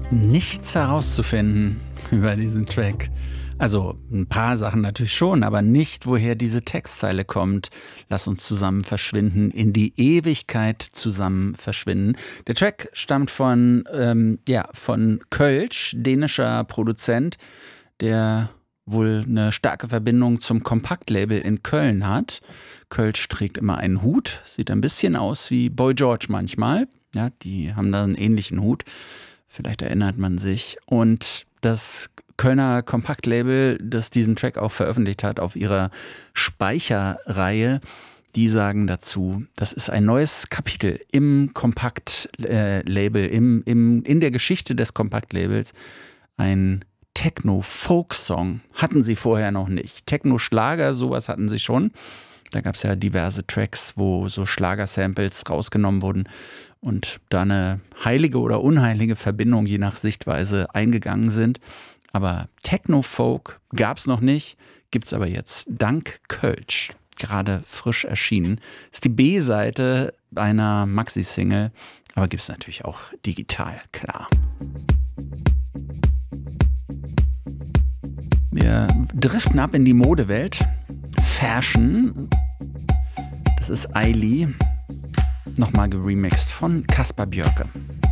Nichts herauszufinden über diesen Track. Also ein paar Sachen natürlich schon, aber nicht, woher diese Textzeile kommt. Lass uns zusammen verschwinden, in die Ewigkeit zusammen verschwinden. Der Track stammt von Kölsch, dänischer Produzent, der wohl eine starke Verbindung zum Kompaktlabel in Köln hat. Kölsch trägt immer einen Hut, sieht ein bisschen aus wie Boy George manchmal. Ja, die haben da einen ähnlichen Hut. Vielleicht erinnert man sich. Und das Kölner Kompaktlabel, das diesen Track auch veröffentlicht hat auf ihrer Speicherreihe, die sagen dazu, das ist ein neues Kapitel im Kompaktlabel, in der Geschichte des Kompaktlabels. Ein Techno-Folk-Song hatten sie vorher noch nicht. Techno-Schlager, sowas hatten sie schon. Da gab es ja diverse Tracks, wo so Schlager-Samples rausgenommen wurden und da eine heilige oder unheilige Verbindung je nach Sichtweise eingegangen sind. Aber Techno-Folk gab es noch nicht, gibt es aber jetzt dank Kölsch, gerade frisch erschienen. Ist die B-Seite einer Maxi-Single, aber gibt es natürlich auch digital, klar. Wir driften ab in die Modewelt. Fashion. Das ist Eili. Nochmal geremixed von Caspar Björke.